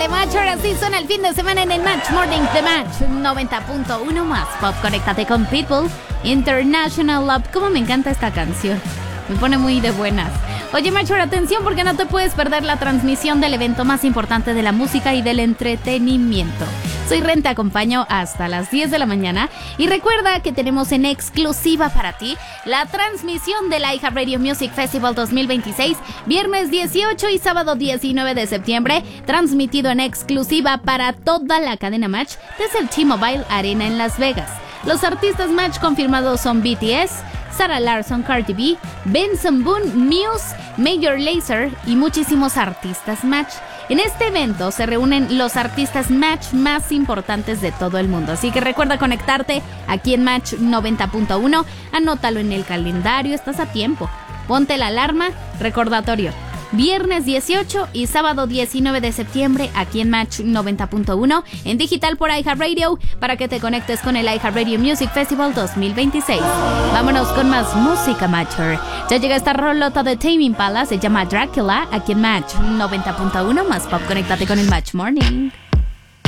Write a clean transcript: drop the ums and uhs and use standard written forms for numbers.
Échale, Match. Ahora sí suena el fin de semana en el Match Morning de Match 90.1 más pop. Conéctate con Pitbull, International Love. Cómo me encanta esta canción. Me pone muy de buenas. Oye, Macho, atención porque no te puedes perder la transmisión del evento más importante de la música y del entretenimiento. Soy Ren, te acompaño hasta las 10 de la mañana y recuerda que tenemos en exclusiva para ti la transmisión del iHeartRadio Music Festival 2026, viernes 18 y sábado 19 de septiembre, transmitido en exclusiva para toda la cadena Match desde el T-Mobile Arena en Las Vegas. Los artistas Match confirmados son BTS, Sarah Larsson, Cardi B, Benson Boone, Muse, Major Lazer y muchísimos artistas Match. En este evento se reúnen los artistas Match más importantes de todo el mundo. Así que recuerda conectarte aquí en Match 90.1. Anótalo en el calendario, estás a tiempo. Ponte la alarma, recordatorio. Viernes 18 y sábado 19 de septiembre aquí en Match 90.1 en digital por iHeartRadio para que te conectes con el iHeartRadio Music Festival 2026. Vámonos con más música, Matcher. Ya llega esta rolota de Tame Impala, se llama Dracula aquí en Match 90.1 más pop. Conéctate con el Match Morning.